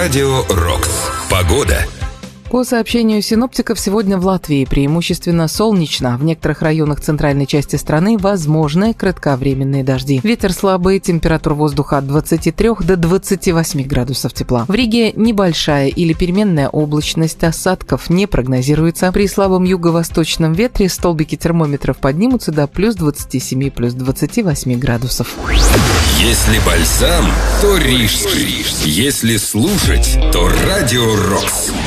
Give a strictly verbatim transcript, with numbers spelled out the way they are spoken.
Радио Рокс. Погода. По сообщению синоптиков, сегодня в Латвии преимущественно солнечно. В некоторых районах центральной части страны возможны кратковременные дожди. Ветер слабый, температура воздуха от двадцати трёх до двадцати восьми градусов тепла. В Риге небольшая или переменная облачность, осадков не прогнозируется. При слабом юго-восточном ветре столбики термометров поднимутся до плюс двадцати семи, плюс двадцати восьми градусов. Если бальзам, то рижский. Если слушать, то Радио Рокс.